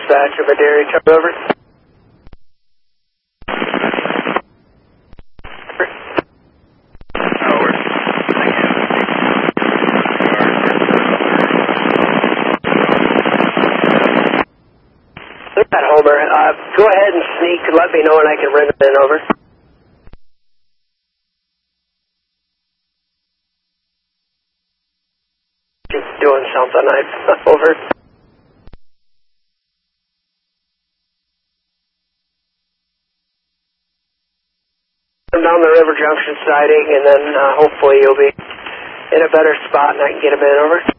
dispatch of a dairy truck, over. Homer, go ahead and sneak. Let me know when I can run it in, over. She's doing something, over. I'm down the River Junction siding, and then hopefully you'll be in a better spot and I can get him in, over.